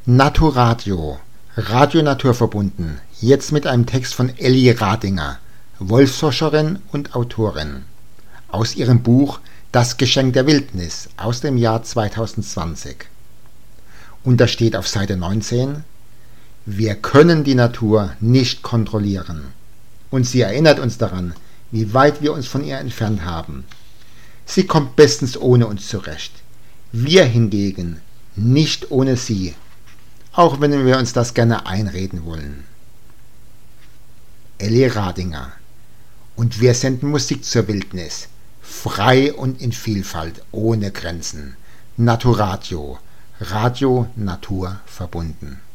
Naturadio, Radio naturverbunden, jetzt mit einem Text von Elli Radinger, Wolfsforscherin und Autorin, aus ihrem Buch Das Geschenk der Wildnis aus dem Jahr 2020. Und da steht auf Seite 19: Wir können die Natur nicht kontrollieren. Und sie erinnert uns daran, wie weit wir uns von ihr entfernt haben. Sie kommt bestens ohne uns zurecht. Wir hingegen nicht ohne sie, auch wenn wir uns das gerne einreden wollen. Elli Radinger. Und wir senden Musik zur Wildnis, frei und in Vielfalt, ohne Grenzen. Naturadio, Radio Natur verbunden.